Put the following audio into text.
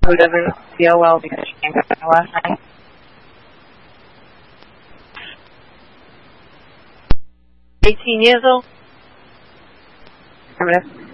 who doesn't feel well because she came back last night. $18 years old? Affirmative.